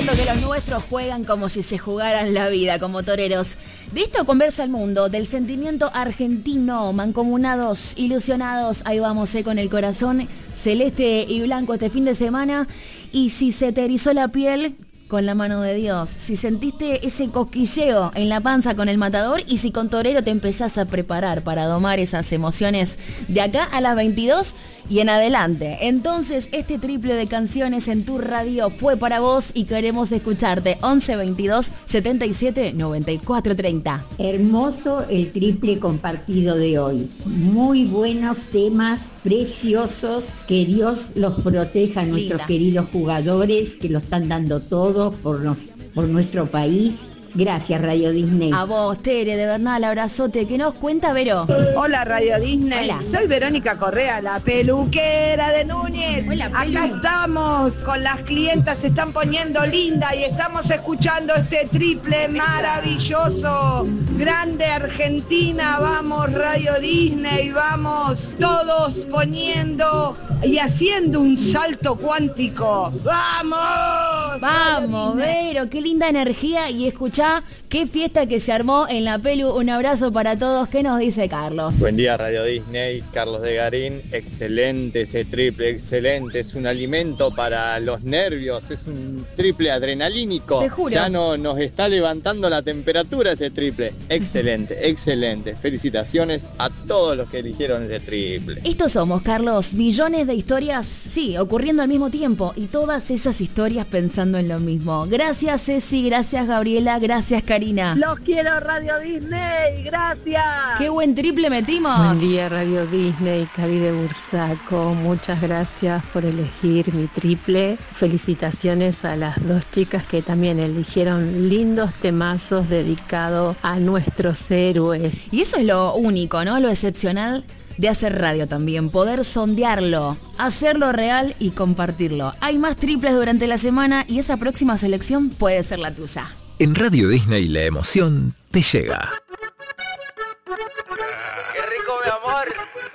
demostrando que los nuestros juegan como si se jugaran la vida, como toreros. De esto conversa el mundo, del sentimiento argentino, mancomunados, ilusionados. Ahí vamos, con el corazón celeste y blanco este fin de semana. Y si se te erizó la piel, con la mano de Dios. Si sentiste ese cosquilleo en la panza con el matador, y si con torero te empezás a preparar para domar esas emociones de acá a las 22 y en adelante. Entonces, este triple de canciones en tu radio fue para vos y queremos escucharte. 11 22 77 94 30. Hermoso el triple compartido de hoy. Muy buenos temas, preciosos. Que Dios los proteja a nuestros queridos jugadores que lo están dando todo por nuestro país. Gracias, Radio Disney. A vos, Tere, de verdad, el abrazote. ¿Qué nos cuenta, Vero? Hola, Radio Disney. Hola. Soy Verónica Correa, la peluquera de Núñez. Hola, Acá estamos con las clientas, se están poniendo lindas y estamos escuchando este triple maravilloso. Grande Argentina, vamos, Radio Disney, vamos todos poniendo y haciendo un salto cuántico. ¡Vamos! Vamos, Vero, qué linda energía. Y escuchá qué fiesta que se armó en la Pelu. Un abrazo para todos. ¿Qué nos dice Carlos? Buen día, Radio Disney, Carlos de Garín. Excelente ese triple, excelente. Es un alimento para los nervios, es un triple adrenalínico. Te juro. Ya no nos está levantando la temperatura ese triple. Excelente, excelente. Felicitaciones a todos los que eligieron ese triple. Estos somos, Carlos, millones de historias, sí, ocurriendo al mismo tiempo, y todas esas historias pensando en lo mismo. Gracias, Ceci, gracias, Gabriela, gracias, Karina. Los quiero, Radio Disney, gracias. ¡Qué buen triple metimos! Buen día, Radio Disney, Cali de Bursaco. Muchas gracias por elegir mi triple. Felicitaciones a las dos chicas que también eligieron lindos temazos dedicados a nuestros héroes. Y eso es lo único, ¿no? Lo excepcional de hacer radio también, poder sondearlo, hacerlo real y compartirlo. Hay más triples durante la semana y esa próxima selección puede ser la tuya. En Radio Disney la emoción te llega.